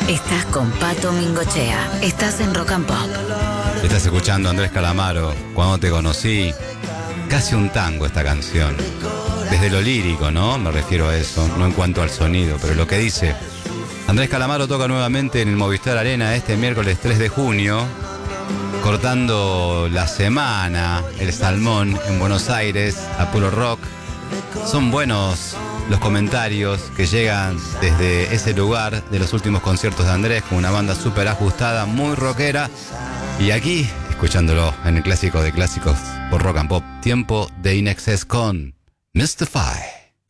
Estás con Pato Mingochea. Estás en Rock and Pop. Estás escuchando a Andrés Calamaro, Cuando te conocí. Casi un tango esta canción. Desde lo lírico, ¿no? Me refiero a eso, no en cuanto al sonido, pero lo que dice. Andrés Calamaro toca nuevamente en el Movistar Arena este miércoles 3 de junio, cortando la semana, el Salmón en Buenos Aires, a puro rock. Son buenos los comentarios que llegan desde ese lugar de los últimos conciertos de Andrés, con una banda súper ajustada, muy rockera. Y aquí, escuchándolo en el clásico de clásicos por Rock and Pop, Tiempo de In Excess con Mystify.